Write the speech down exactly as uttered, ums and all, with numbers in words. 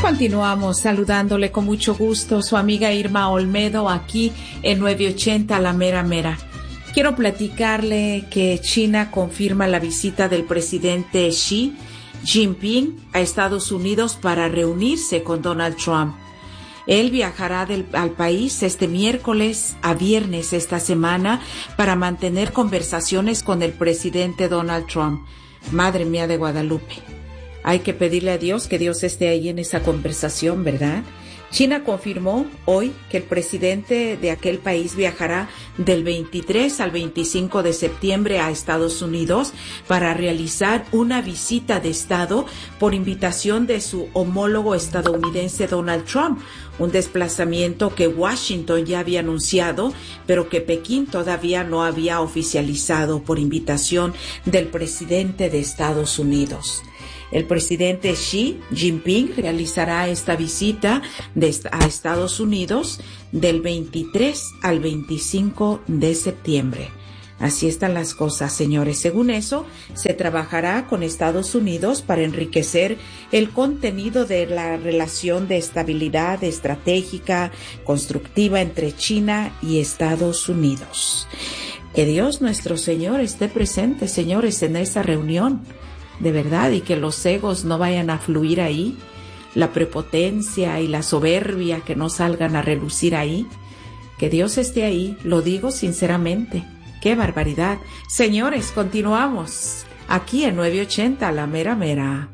Continuamos saludándole con mucho gusto su amiga Irma Olmedo aquí en nueve ochenta La Mera Mera. Quiero platicarle que China confirma la visita del presidente Xi Jinping a Estados Unidos para reunirse con Donald Trump. Él viajará del, al país este miércoles a viernes esta semana para mantener conversaciones con el presidente Donald Trump. Madre mía de Guadalupe. Hay que pedirle a Dios que Dios esté ahí en esa conversación, ¿verdad? China confirmó hoy que el presidente de aquel país viajará del veintitrés al veinticinco de septiembre a Estados Unidos para realizar una visita de Estado por invitación de su homólogo estadounidense Donald Trump, un desplazamiento que Washington ya había anunciado, pero que Pekín todavía no había oficializado por invitación del presidente de Estados Unidos. El presidente Xi Jinping realizará esta visita de, a Estados Unidos del veintitrés al veinticinco de septiembre. Así están las cosas, señores. Según eso, se trabajará con Estados Unidos para enriquecer el contenido de la relación de estabilidad estratégica constructiva entre China y Estados Unidos. Que Dios nuestro Señor esté presente, señores, en esa reunión. De verdad, y que los egos no vayan a fluir ahí, la prepotencia y la soberbia que no salgan a relucir ahí. Que Dios esté ahí, lo digo sinceramente. ¡Qué barbaridad! Señores, continuamos aquí en nueve ochenta La Mera Mera.